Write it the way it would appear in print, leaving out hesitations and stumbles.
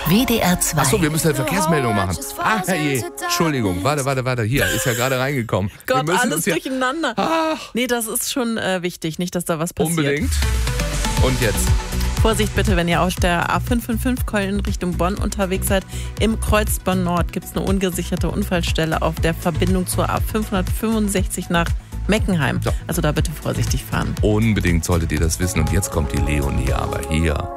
WDR 2. Achso, wir müssen eine Verkehrsmeldung machen. Ah, herrje. Entschuldigung, warte. Hier, ist ja gerade reingekommen. Gott, alles durcheinander. Nee, das ist schon wichtig, nicht, dass da was passiert. Unbedingt. Und jetzt? Vorsicht bitte, wenn ihr auf der A555 Köln Richtung Bonn unterwegs seid. Im Kreuz Bonn Nord gibt es eine ungesicherte Unfallstelle auf der Verbindung zur A565 nach Meckenheim. Ja. Also da bitte vorsichtig fahren. Unbedingt solltet ihr das wissen. Und jetzt kommt die Leonie aber hier.